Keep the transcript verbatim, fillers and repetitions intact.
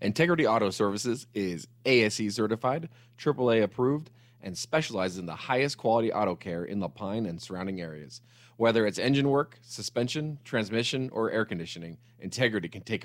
Integrity Auto Services is A S E certified, triple A approved, and specializes in the highest quality auto care in La Pine and surrounding areas. Whether it's engine work, suspension, transmission, or air conditioning, Integrity can take